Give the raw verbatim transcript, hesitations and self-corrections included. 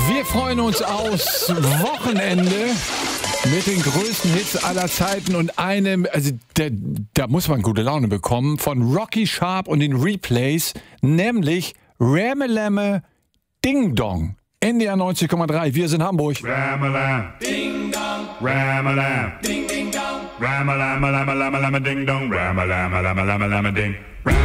Wir freuen uns aufs Wochenende mit den größten Hits aller Zeiten und einem, also der, da muss man gute Laune bekommen, von Rocky Sharp und den Replays, nämlich Ramalama Ding Dong. N D R neunzig Komma drei, wir sind Hamburg. Ramalama Ding Dong, Ramalama Ding Ding Dong, Ramalama Lama Lama Lama Ding Dong, Ramalama Lama Lama Lama Ding.